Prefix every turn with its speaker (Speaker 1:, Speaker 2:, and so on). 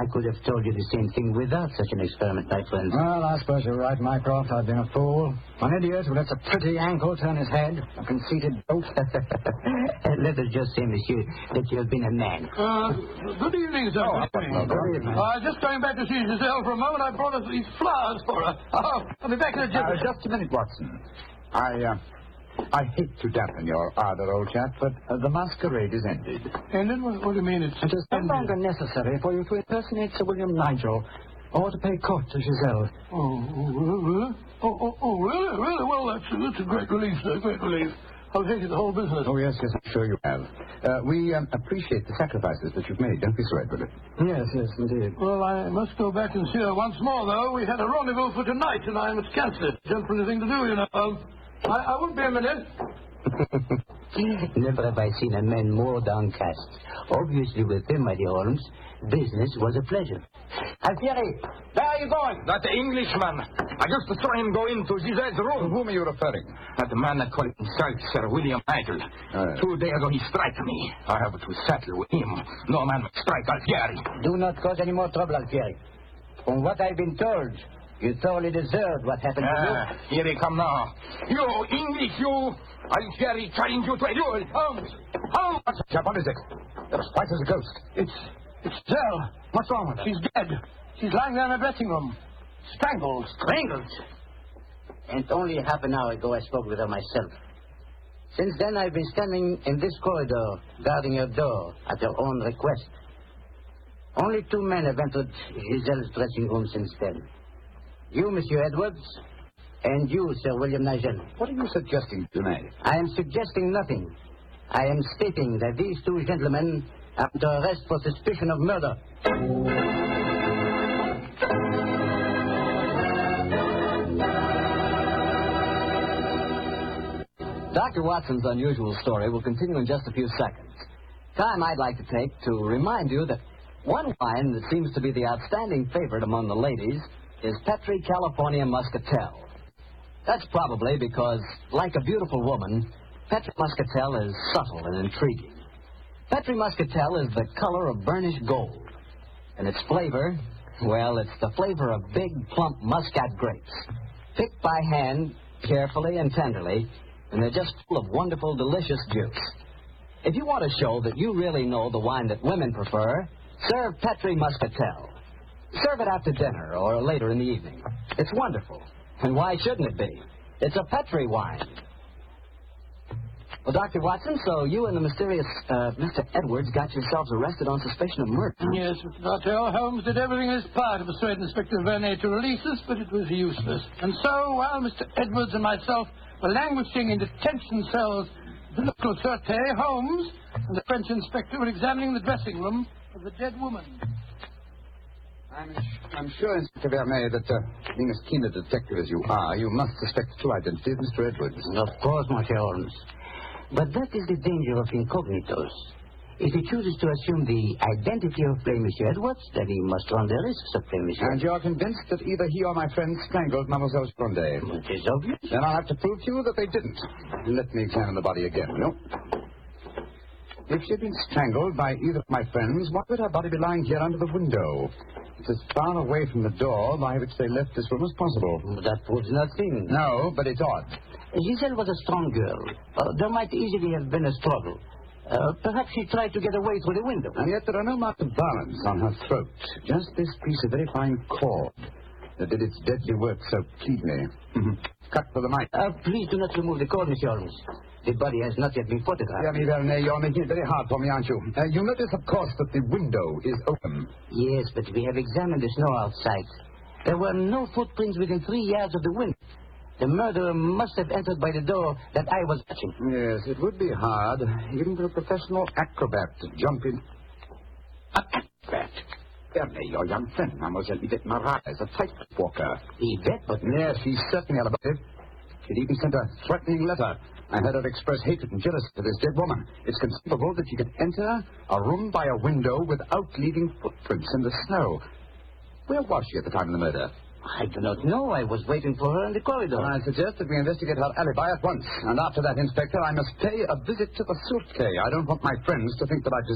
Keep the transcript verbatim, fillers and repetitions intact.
Speaker 1: I could have told you the same thing without such an experiment, my friend.
Speaker 2: Well, I suppose you're right, Mycroft. I've been a fool. An idiot who lets a pretty ankle turn his head. A conceited dope.
Speaker 1: Let us just say, monsieur, that you have been a man.
Speaker 3: Uh, good evening, sir.
Speaker 2: Oh,
Speaker 3: good evening.
Speaker 2: good evening.
Speaker 3: Uh, just going back to see Giselle for a moment, I brought us these flowers for her. Oh, I'll be back in a jiffy.
Speaker 2: Uh, just a minute, Watson. I, uh... I hate to dampen your ardor, old chap, but uh, the masquerade is ended.
Speaker 3: Ended? What, what do you mean it's
Speaker 2: It is no
Speaker 3: ended?
Speaker 2: longer necessary for you to impersonate Sir William Nigel or to pay court to Giselle.
Speaker 3: Oh, oh, really? Oh, oh, oh, really? Really? Well, that's, that's a great relief, sir. Great relief. I'll take it the whole business.
Speaker 2: Oh, yes, yes, I'm sure you have. Uh, we um, appreciate the sacrifices that you've made, don't we, Sir Edward? Yes, yes, indeed.
Speaker 3: Well, I must go back and see her once more, though. We had a rendezvous for tonight, and I must cancel it. Gentlemen, thing to do, you know. Um, I, I won't be a minute.
Speaker 1: Never have I seen a man more downcast. Obviously, with him, my dear Holmes, business was a pleasure. Alfieri, where are you going?
Speaker 4: That Englishman. I just saw him go into Giselle's
Speaker 2: To
Speaker 4: room.
Speaker 2: whom are you referring?
Speaker 4: That man that called himself Sir William Nigel.
Speaker 2: Uh,
Speaker 4: Two days ago he struck me. I have to settle with him. No man will strike Alfieri.
Speaker 1: Do not cause any more trouble, Alfieri. From what I've been told, you thoroughly deserved what happened to you.
Speaker 4: Ah, here he come now. You, English, you. Alfieri challenge you to a duel. Holmes. Holmes.
Speaker 2: Chap, what is it? You're as white as a ghost.
Speaker 3: It's, it's Giselle.
Speaker 2: What's wrong with her?
Speaker 3: She's dead. She's lying there in her dressing room. Strangled.
Speaker 1: Strangled. And only half an hour ago I spoke with her myself. Since then I've been standing in this corridor, guarding her door at her own request. Only two men have entered Giselle's dressing room since then. You, Monsieur Edwards, and you, Sir William Nigel.
Speaker 2: What are you suggesting tonight?
Speaker 1: I am suggesting nothing. I am stating that these two gentlemen are under arrest for suspicion of murder.
Speaker 5: Doctor Watson's unusual story will continue in just a few seconds. Time I'd like to take to remind you that one wine that seems to be the outstanding favorite among the ladies is Petri California Muscatel. That's probably because, like a beautiful woman, Petri Muscatel is subtle and intriguing. Petri Muscatel is the color of burnished gold. And its flavor, well, it's the flavor of big, plump Muscat grapes, picked by hand, carefully and tenderly, and they're just full of wonderful, delicious juice. If you want to show that you really know the wine that women prefer, serve Petri Muscatel. Serve it after dinner or later in the evening. It's wonderful. And why shouldn't it be? It's a Petri wine. Well, Doctor Watson, so you and the mysterious uh, Mister Edwards got yourselves arrested on suspicion of murder.
Speaker 3: Yes, Mister Bartell, Holmes did everything in his power to persuade Inspector Vernet to release us, but it was useless. And so, while Mister Edwards and myself were languishing in detention cells at the local Sûreté, Holmes and the French inspector were examining the dressing room of the dead woman.
Speaker 2: I'm, I'm sure, Inspector Vernet, that uh, being as keen a detective as you are, you must suspect the true identity of Mister Edwards.
Speaker 1: Of course, Monsieur Holmes. But that is the danger of incognitos. If he chooses to assume the identity of plain Monsieur Edwards, then he must run the risks of plain Monsieur.
Speaker 2: And you're convinced that either he or my friend strangled Mademoiselle Grandet?
Speaker 1: It is obvious.
Speaker 2: Then I'll have to prove to you that they didn't. Let me examine the body again, will you? If she had been strangled by either of my friends, why would her body be lying here under the window? It's as far away from the door by which they left this room as possible.
Speaker 1: That proves nothing.
Speaker 2: No, but it's odd.
Speaker 1: Giselle was a strong girl. Uh, there might easily have been a struggle. Uh, perhaps she tried to get away through the window.
Speaker 2: And yet there are no marks of violence on her throat. Just this piece of very fine cord that did its deadly work so cleanly. Cut for the knife.
Speaker 1: Uh, please do not remove the cord, Monsieur Holmes. The body has not yet been photographed.
Speaker 2: Dear me, Vernet, you're making it very hard for me, aren't you? Uh, you notice, of course, that the window is open.
Speaker 1: Yes, but we have examined the snow outside. There were no footprints within three yards of the window. The murderer must have entered by the door that I was watching.
Speaker 2: Yes, it would be hard, even for a professional acrobat to jump in. An acrobat? Vernet, your young friend, Mademoiselle Yvette Marat, is a tightrope walker.
Speaker 1: Yvette, but...
Speaker 2: Yes, she's certainly alibi. She'd even sent a threatening letter. I heard her express hatred and jealousy for this dead woman. It's conceivable that she could enter a room by a window without leaving footprints in the snow. Where was she at the time of the murder?
Speaker 1: I do not know. I was waiting for her in the corridor.
Speaker 2: I suggest that we investigate her alibi at once. And after that, Inspector, I must pay a visit to the Sûreté. I don't want my friends to think that I've